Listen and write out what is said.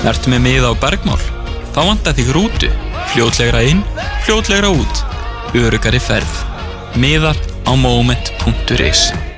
Ertu með miða á bergmál? Þá vantar þig rútu. Fljótlegra inn, fljótlegra út. Öruggari ferð. Miðar á moment.is